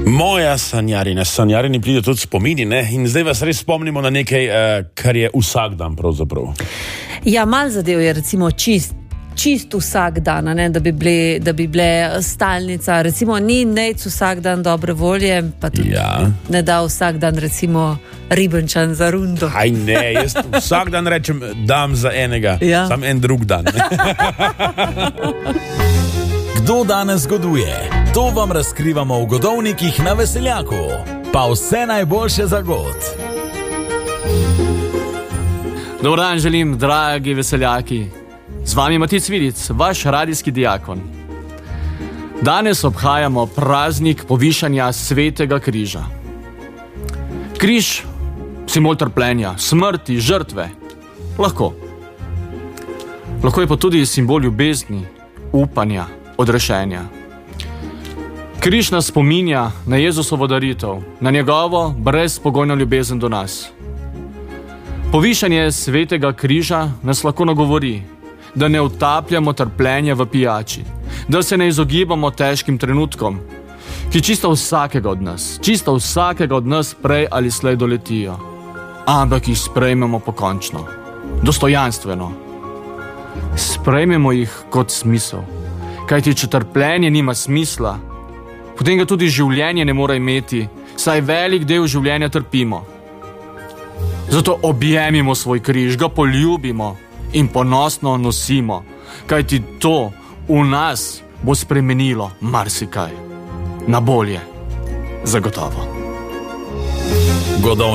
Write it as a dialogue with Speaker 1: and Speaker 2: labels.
Speaker 1: Moja sanjarini pride tudi spomini, ne? In zdaj vas res spomnimo na nekaj, kar je vsak dan pravzaprav.
Speaker 2: Ja, malo zadev je recimo čist vsak dan, ne? Da bi bile stalnica, recimo ni nec vsak dan dobre volje, pa tudi ne da vsak dan recimo ribenčan za rundo.
Speaker 1: Aj ne, jaz vsak dan rečem, dam za enega, sam en drug dan.
Speaker 3: Kdo danes goduje? To vam razkrivamo v Godovnikih na Veseljaku. Pa vse najboljše za god.
Speaker 4: Dober dan želim, dragi veseljaki. Z vami Matic Vidic, vaš radijski diakon. Danes obhajamo praznik povišanja Svetega križa. Križ, simbol trpljenja, smrti, žrtve. Lahko je pa tudi simbol ljubezni, upanja, odrešenja. Križ nas spominja na Jezusovo daritev, na njegovo brezpogojno ljubezen do nas. Povišanje Svetega križa nas lahko nagovori, da ne utapljamo trpljenja v pijači, da se ne izogibamo težkim trenutkom, ki čisto vsakega od nas prej ali slej doletijo, ampak jih sprejmemo pokončno, dostojanstveno. Sprejmemo jih kot smisel, kajti če trpljenje nima smisla, potem ga tudi življenje ne more imeti, saj velik del življenja trpimo. Zato objemimo svoj križ, ga poljubimo in ponosno nosimo, kajti to v nas bo spremenilo marsikaj. Na bolje, zagotovo.